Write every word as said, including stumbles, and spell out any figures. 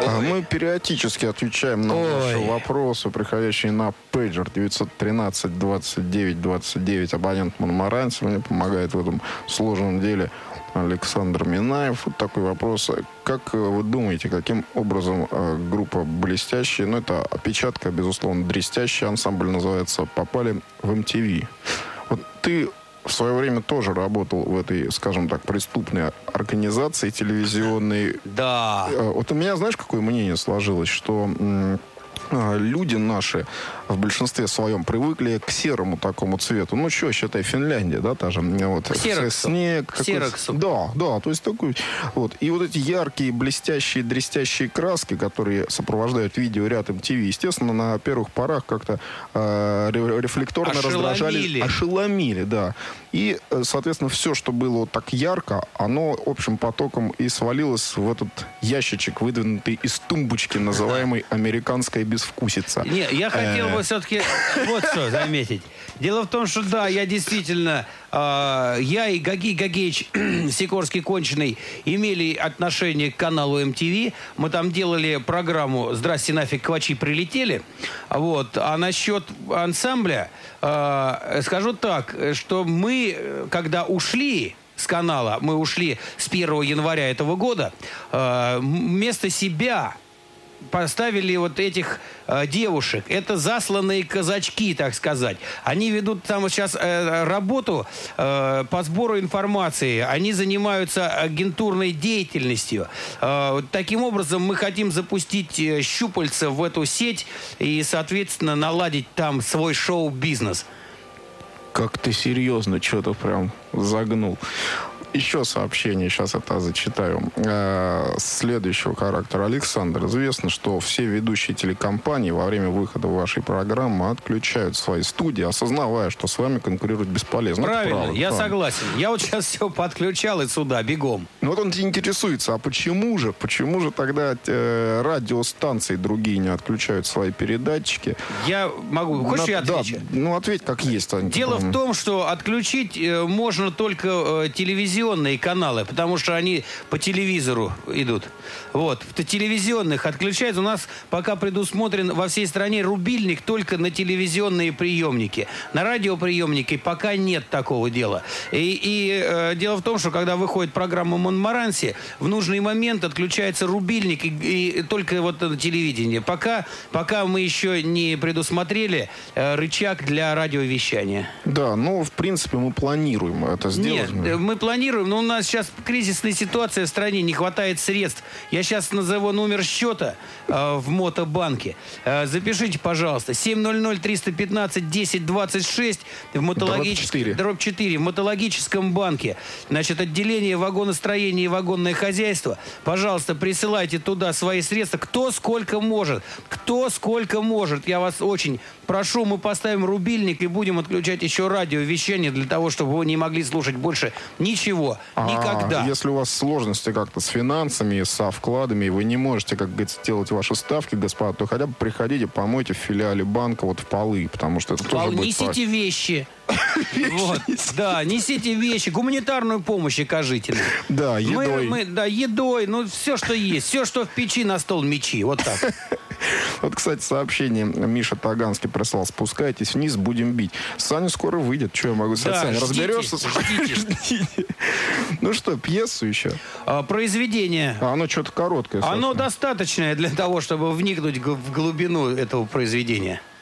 А мы периодически отвечаем на Ой. ваши вопросы, приходящие на пейджер девятьсот тринадцать двадцать девять двадцать девять. Абонент Монмаранси. Мне помогает в этом сложном деле Александр Минаев. Вот такой вопрос. Как вы думаете, каким образом э, группа «Блестящие», ну, это опечатка, безусловно, «Дрестящий» ансамбль называется, попали в эм ти ви? Вот ты в свое время тоже работал в этой, скажем так, преступной организации телевизионной. Да. Э, вот у меня, знаешь, какое мнение сложилось, что м- э, люди наши в большинстве своем привыкли к серому такому цвету. Ну, что, считай, Финляндия, да, та же. Вот, Ксероксу. снег. Ксероксу. Да, да, то есть такой. Вот. И вот эти яркие, блестящие, дрестящие краски, которые сопровождают видеоряд эм ти ви, естественно, на первых порах как-то э, рефлекторно Ошеломили. раздражали. Ошеломили, да. И, соответственно, все, что было вот так ярко, оно общим потоком и свалилось в этот ящичек, выдвинутый из тумбочки, называемый «американская безвкусица». Не, я хотел бы все-таки вот что заметить. Дело в том, что да, я действительно, э, я и Гаги Гагеич Сикорский конченый имели отношение к каналу эм ти ви. Мы там делали программу «Здрасте, нафиг, квачи прилетели». Вот. А насчет ансамбля, э, скажу так, что мы, когда ушли с канала, мы ушли с первого января этого года, э, вместо себя поставили вот этих э, девушек. Это засланные казачки, так сказать. Они ведут там сейчас э, работу э, по сбору информации. Они занимаются агентурной деятельностью. Э, таким образом, мы хотим запустить э, щупальца в эту сеть и, соответственно, наладить там свой шоу-бизнес. Как ты серьезно что-то прям загнул. Еще сообщение, сейчас это зачитаю. Э, следующего характера. Александр, известно, что все ведущие телекомпании во время выхода вашей программы отключают свои студии, осознавая, что с вами конкурировать бесполезно. Правильно, правда, я правда. согласен. Я вот сейчас все подключал и сюда, бегом. Ну вот он интересуется, а почему же, почему же тогда э, радиостанции другие не отключают свои передатчики? Я могу... Хочешь, На- я да, отвечу? ну, ответь, как есть. Ань, Дело в том, что отключить э, можно только э, телевизионные каналы, потому что они по телевизору идут. Вот. В телевизионных отключают. У нас пока предусмотрен во всей стране рубильник только на телевизионные приемники. На радиоприемники пока нет такого дела. И, и э, дело в том, что когда выходит программа «Монмаранси», в нужный момент отключается рубильник и, и только вот на телевидении. Пока, пока мы еще не предусмотрели э, рычаг для радиовещания. Да, ну, в принципе, мы планируем это сделать. Нет, мы планируем, но у нас сейчас кризисная ситуация в стране, не хватает средств. Я сейчас назову номер счета э, в Мотобанке. Э, запишите, пожалуйста, семь ноль ноль триста пятнадцать десять двадцать шесть в мотологическом... Дробь четыре. В Мотологическом банке. Значит, отделение вагоностроения и вагонное хозяйство. Пожалуйста, присылайте туда свои средства. Кто сколько может. Кто сколько может. Я вас очень прошу, мы поставим рубильник и будем отключать еще радиовещание для того, чтобы вы не могли слушать больше ничего. Никогда. А если у вас сложности как-то с финансами, со вкладами, и вы не можете, как говорится, делать ваши ставки, господа, то хотя бы приходите, помойте в филиале банка вот в полы, потому что это тоже будет... Несите вещи. Вот. Да, несите вещи, гуманитарную помощь окажите. Да, едой. Мы, мы, да, едой, ну все, что есть. Все, что в печи, на стол мечи. Вот так. Вот, кстати, сообщение Миша Таганский прислал. Спускайтесь вниз, будем бить. Саня скоро выйдет. Что я могу сказать? Да, Саня, ждите, разберешься? ждите. Ждите. Ну что, пьесу еще? А, произведение. А оно что-то короткое. Оно совсем. достаточное для того, чтобы вникнуть в глубину этого произведения.